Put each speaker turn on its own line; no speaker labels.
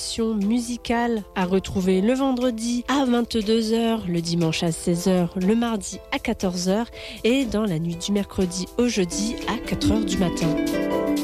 sélection musicale à retrouver le vendredi à 22h, le dimanche à 16h, le mardi à 14h et dans la nuit du mercredi au jeudi à 4h du matin.